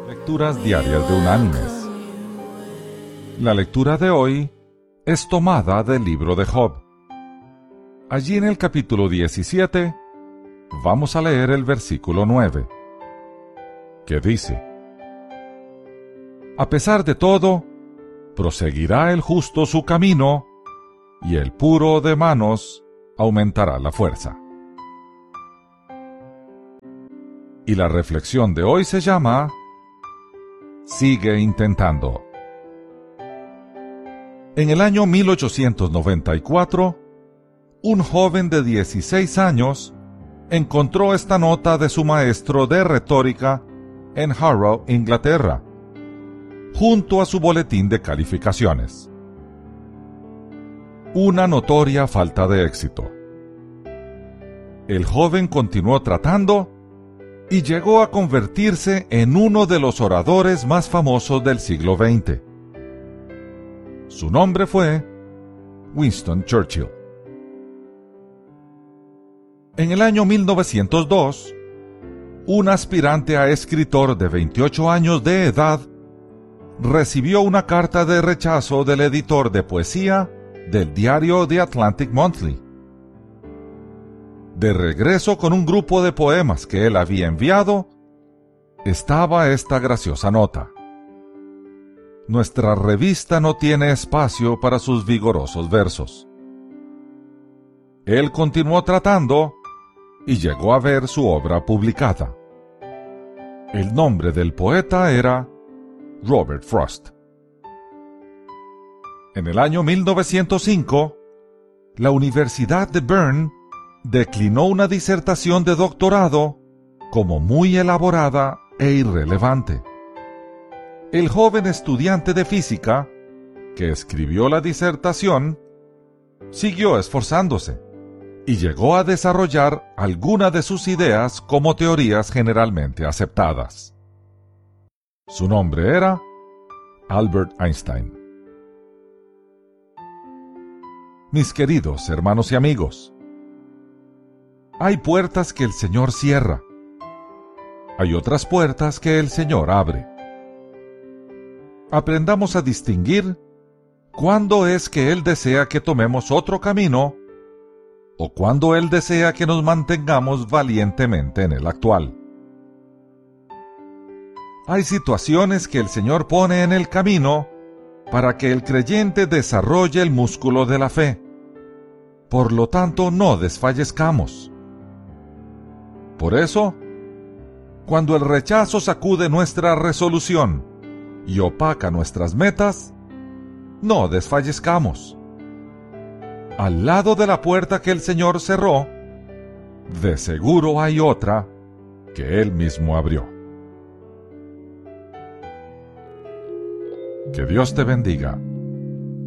Lecturas diarias de Unánimes. La lectura de hoy es tomada del libro de Job. Allí en el capítulo 17 vamos a leer el versículo 9, que dice: A pesar de todo, proseguirá el justo su camino, y el puro de manos aumentará la fuerza. Y la reflexión de hoy se llama Sigue intentando. En el año 1894, un joven de 16 años encontró esta nota de su maestro de retórica en Harrow, Inglaterra, junto a su boletín de calificaciones. Una notoria falta de éxito. El joven continuó tratando y llegó a convertirse en uno de los oradores más famosos del siglo XX. Su nombre fue Winston Churchill. En el año 1902, un aspirante a escritor de 28 años de edad recibió una carta de rechazo del editor de poesía del diario The Atlantic Monthly. De regreso con un grupo de poemas que él había enviado, estaba esta graciosa nota: Nuestra revista no tiene espacio para sus vigorosos versos. Él continuó tratando y llegó a ver su obra publicada. El nombre del poeta era Robert Frost. En el año 1905, la Universidad de Bern declinó una disertación de doctorado como muy elaborada e irrelevante. El joven estudiante de física, que escribió la disertación, siguió esforzándose y llegó a desarrollar alguna de sus ideas como teorías generalmente aceptadas. Su nombre era Albert Einstein. Mis queridos hermanos y amigos, hay puertas que el Señor cierra. Hay otras puertas que el Señor abre. Aprendamos a distinguir cuándo es que Él desea que tomemos otro camino o cuándo Él desea que nos mantengamos valientemente en el actual. Hay situaciones que el Señor pone en el camino para que el creyente desarrolle el músculo de la fe. Por lo tanto, no desfallezcamos. Por eso, cuando el rechazo sacude nuestra resolución y opaca nuestras metas, no desfallezcamos. Al lado de la puerta que el Señor cerró, de seguro hay otra que Él mismo abrió. Que Dios te bendiga.